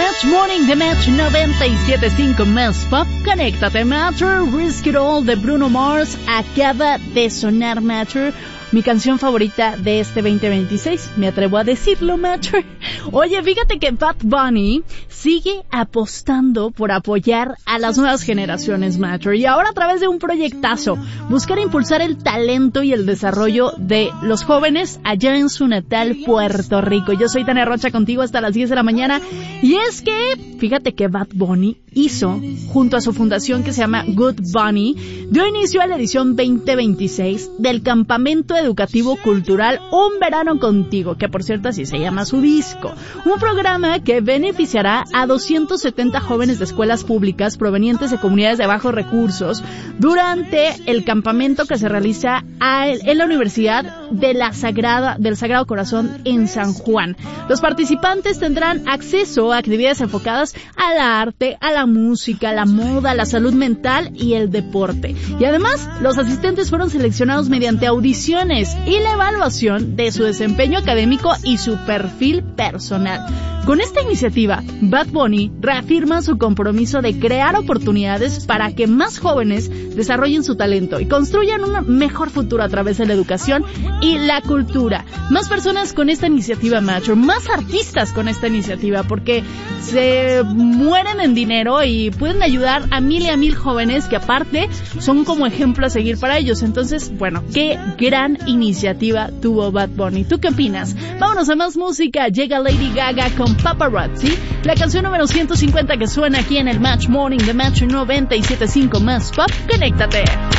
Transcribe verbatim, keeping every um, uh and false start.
Match Morning, The Match noventa y siete punto cinco más Pop. Conéctate, Matter. Risk It All de Bruno Mars acaba de sonar, Matter. Mi canción favorita de este veinte veintiséis, me atrevo a decirlo, Matter. Oye, fíjate que Bad Bunny sigue apostando por apoyar a las nuevas generaciones, Matter, y ahora a través de un proyectazo, buscar impulsar el talento y el desarrollo de los jóvenes allá en su natal Puerto Rico. Yo soy Tania Rocha, contigo hasta las diez de la mañana, y es que, fíjate que Bad Bunny hizo, junto a su fundación que se llama Good Bunny, dio inicio a la edición veinte veintiséis del campamento educativo cultural Un Verano Contigo, que por cierto así se llama su disco. Un programa que beneficiará a doscientos setenta jóvenes de escuelas públicas provenientes de comunidades de bajos recursos durante el campamento que se realiza a, en la Universidad de la Sagrada, del Sagrado Corazón en San Juan. Los participantes tendrán acceso a actividades enfocadas al arte, a la música, la moda, la salud mental y el deporte. Y además, los asistentes fueron seleccionados mediante audiciones y la evaluación de su desempeño académico y su perfil personal. Con esta iniciativa, Bad Bunny reafirma su compromiso de crear oportunidades para que más jóvenes desarrollen su talento y construyan un mejor futuro a través de la educación y la cultura. Más personas con esta iniciativa, Macho, más artistas con esta iniciativa, porque se mueren en dinero y pueden ayudar a mil y a mil jóvenes que aparte son como ejemplo a seguir para ellos. Entonces, bueno, qué gran iniciativa tuvo Bad Bunny. ¿Tú qué opinas? Vámonos a más música. Llega Lady Gaga con Paparazzi, la canción número ciento cincuenta que suena aquí en el Match Morning de Match noventa y siete punto cinco más Pop. Conéctate.